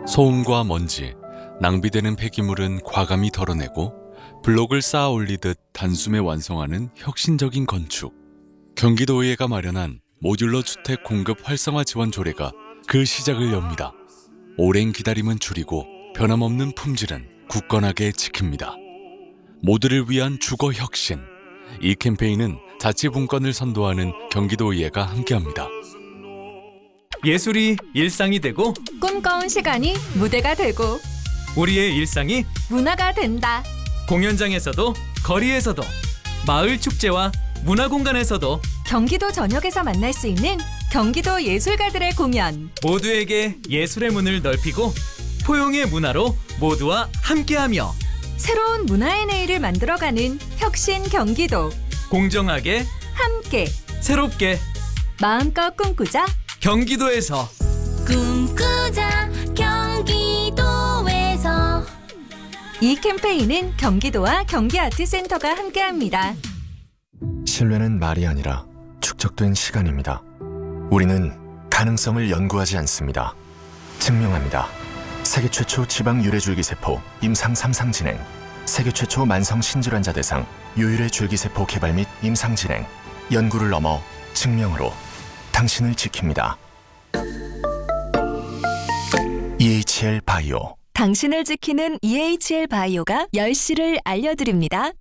소음과 먼지, 낭비되는 폐기물은 과감히 덜어내고 블록을 쌓아 올리듯 단숨에 완성하는 혁신적인 건축. 경기도의회가 마련한 모듈러 주택 공급 활성화 지원 조례가 그 시작을 엽니다. 오랜 기다림은 줄이고 변함없는 품질은 굳건하게 지킵니다. 모두를 위한 주거 혁신. 이 캠페인은 자치분권을 선도하는 경기도의회가 함께합니다. 예술이 일상이 되고 꿈꿔온 시간이 무대가 되고 우리의 일상이 문화가 된다. 공연장에서도 거리에서도 마을 축제와 문화공간에서도 경기도 전역에서 만날 수 있는 경기도 예술가들의 공연. 모두에게 예술의 문을 넓히고 포용의 문화로 모두와 함께하며 새로운 문화의 내일을 만들어가는 혁신 경기도. 공정하게 함께 새롭게 마음껏 꿈꾸자. 경기도에서 꿈꾸자 경기도에서. 이 캠페인은 경기도와 경기아트센터가 함께합니다. 신뢰는 말이 아니라 축적된 시간입니다. 우리는 가능성을 연구하지 않습니다. 증명합니다. 세계 최초 지방 유래줄기세포 임상 3상 진행, 세계 최초 만성 신질환자 대상 유일의 줄기세포 개발 및 임상 진행, 연구를 넘어 증명으로 당신을 지킵니다. EHL 바이오. 당신을 지키는 EHL 바이오가 10시를 알려드립니다.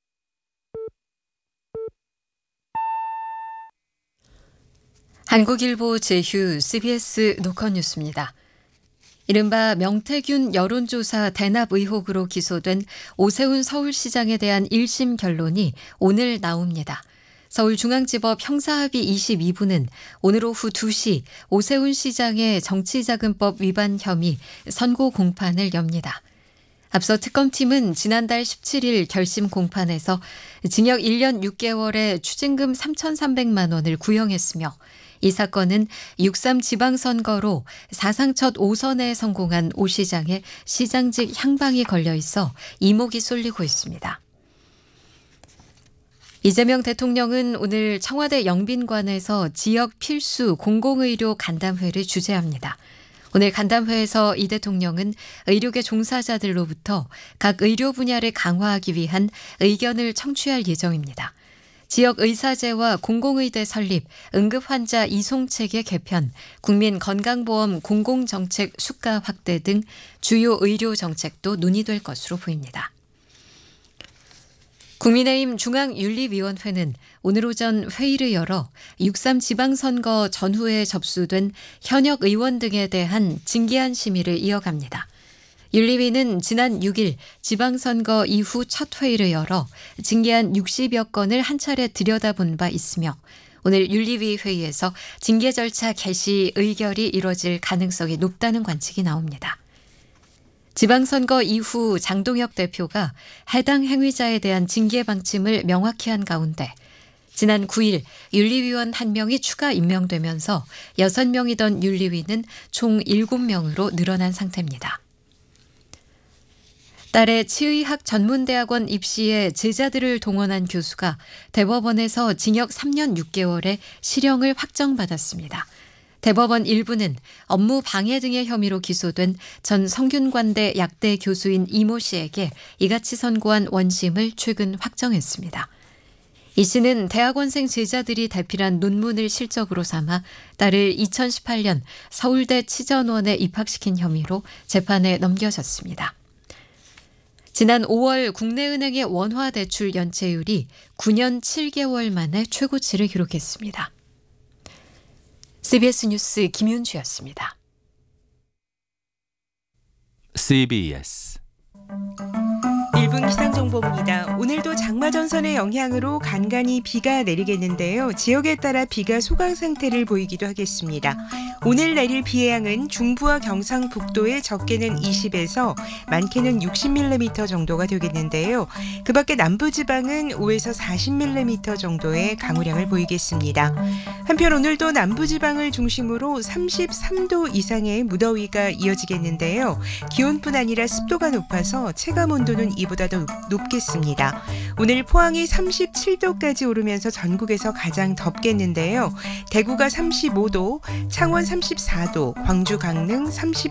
한국일보 제휴 CBS 노컷뉴스입니다. 이른바 명태균 여론조사 대납 의혹으로 기소된 오세훈 서울시장에 대한 1심 결론이 오늘 나옵니다. 서울중앙지법 형사합의 22부는 오늘 오후 2시 오세훈 시장의 정치자금법 위반 혐의 선고 공판을 엽니다. 앞서 특검팀은 지난달 17일 결심 공판에서 징역 1년 6개월에 추징금 3,300만 원을 구형했으며 이 사건은 6.3 지방선거로 사상 첫 5선에 성공한 오 시장의 시장직 향방이 걸려 있어 이목이 쏠리고 있습니다. 이재명 대통령은 오늘 청와대 영빈관에서 지역 필수 공공의료 간담회를 주재합니다. 오늘 간담회에서 이 대통령은 의료계 종사자들로부터 각 의료 분야를 강화하기 위한 의견을 청취할 예정입니다. 지역 의사제와 공공의대 설립, 응급환자 이송체계 개편, 국민건강보험 공공정책 수가 확대 등 주요 의료 정책도 논의될 것으로 보입니다. 국민의힘 중앙윤리위원회는 오늘 오전 회의를 열어 6.3 지방선거 전후에 접수된 현역 의원 등에 대한 징계안 심의를 이어갑니다. 윤리위는 지난 6일 지방선거 이후 첫 회의를 열어 징계안 60여 건을 한 차례 들여다본 바 있으며 오늘 윤리위 회의에서 징계 절차 개시 의결이 이뤄질 가능성이 높다는 관측이 나옵니다. 지방선거 이후 장동혁 대표가 해당 행위자에 대한 징계 방침을 명확히 한 가운데 지난 9일 윤리위원 1명이 추가 임명되면서 6명이던 윤리위는 총 7명으로 늘어난 상태입니다. 딸의 치의학 전문대학원 입시에 제자들을 동원한 교수가 대법원에서 징역 3년 6개월의 실형을 확정받았습니다. 대법원 1부는 업무 방해 등의 혐의로 기소된 전 성균관대 약대 교수인 이모 씨에게 이같이 선고한 원심을 최근 확정했습니다. 이 씨는 대학원생 제자들이 대필한 논문을 실적으로 삼아 딸을 2018년 서울대 치전원에 입학시킨 혐의로 재판에 넘겨졌습니다. 지난 5월 국내은행의 원화 대출 연체율이 9년 7개월 만에 최고치를 기록했습니다. CBS 뉴스 김윤주였습니다. CBS 1분 기상정보입니다. 오늘도 장마전선의 영향으로 간간히 비가 내리겠는데요. 지역에 따라 비가 소강 상태를 보이기도 하겠습니다. 오늘 내릴 비의 양은 중부와 경상북도에 적게는 20에서 많게는 60mm 정도가 되겠는데요. 그 밖에 남부지방은 5에서 40mm 정도의 강우량을 보이겠습니다. 한편 오늘도 남부지방을 중심으로 33도 이상의 무더위가 이어지겠는데요. 기온뿐 아니라 습도가 높아서 체감온도는 이보다 더 높겠습니다. 오늘 포항이 37도까지 오르면서 전국에서 가장 덥겠는데요. 대구가 35도, 창원 34도, 광주 강릉